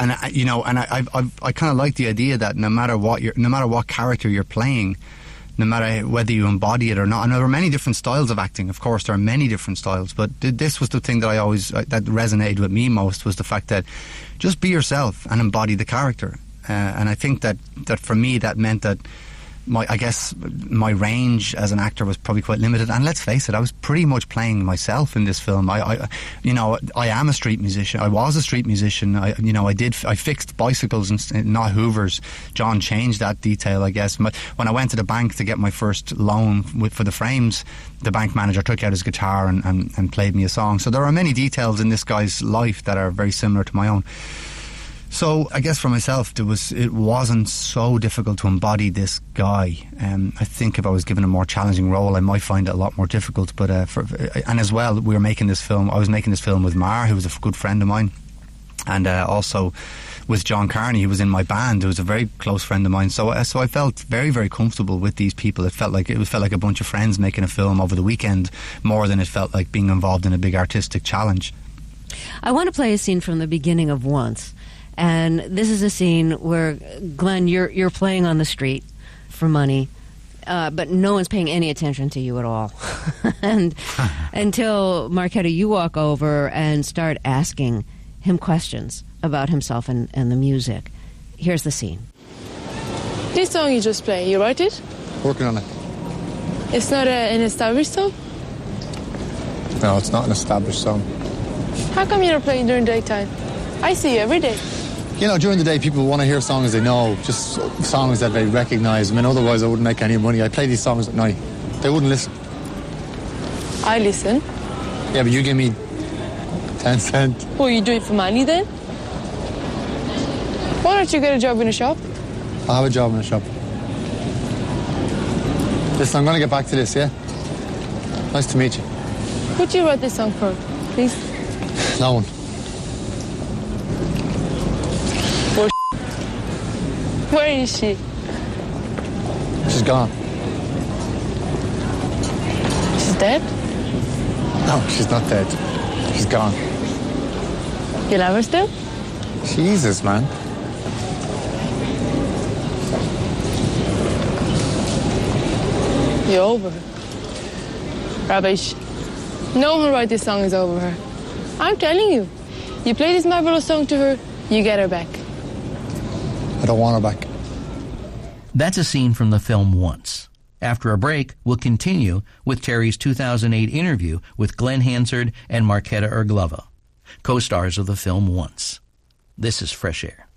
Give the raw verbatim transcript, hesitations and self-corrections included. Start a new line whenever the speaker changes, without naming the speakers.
and I, you know, and I, I, I, I kind of like the idea that no matter what you're, no matter what character you're playing, no matter whether you embody it or not, and there are many different styles of acting. Of course, there are many different styles, but th- this was the thing that I always that resonated with me most, was the fact that just be yourself and embody the character. Uh, and I think that, that for me that meant that my I guess my range as an actor was probably quite limited. And let's face it, I was pretty much playing myself in this film. I, I you know, I am a street musician. I was a street musician. I, you know, I did I fixed bicycles and not Hoovers. John changed that detail, I guess. But when I went to the bank to get my first loan with, for the frames, the bank manager took out his guitar and, and, and played me a song. So there are many details in this guy's life that are very similar to my own. So I guess for myself, there was it wasn't so difficult to embody this guy. Um, I think if I was given a more challenging role, I might find it a lot more difficult. But uh, for, and as well, we were making this film. I was making this film with Mar, who was a good friend of mine, and uh, also with John Carney, who was in my band, who was a very close friend of mine. So, uh, so I felt very, very comfortable with these people. It felt like it felt like a bunch of friends making a film over the weekend, more than it felt like being involved in a big artistic challenge.
I want to play a scene from the beginning of Once. And this is a scene where, Glenn, you're you're playing on the street for money, uh, but no one's paying any attention to you at all. and until, Marketa, you walk over and start asking him questions about himself and, and the music. Here's the scene.
This song you just played, you write it?
Working on it.
It's not a, an established song?
No, it's not an established song.
How come you're not playing during daytime? I see you every day.
You know, during the day, people want to hear songs they know, just songs that they recognise. I mean, otherwise I wouldn't make any money. I play these songs at night. They wouldn't listen.
I listen.
Yeah, but you give me ten cents.
Well, you do it for money then? Why don't you get a job in a shop?
I have a job in a shop. Listen, I'm going to get back to this, yeah? Nice to meet you.
Who do you write this song for, please?
No one.
Where is she?
She's gone.
She's dead?
No, she's not dead. She's gone.
You love her still?
Jesus, man.
You're over her. Rubbish. No one who write this song is over her. I'm telling you. You play this marvelous song to her, you get her back.
I don't want her back.
That's a scene from the film Once. After a break, we'll continue with Terry's two thousand eight interview with Glenn Hansard and Marketa Irglova, co-stars of the film Once. This is Fresh Air.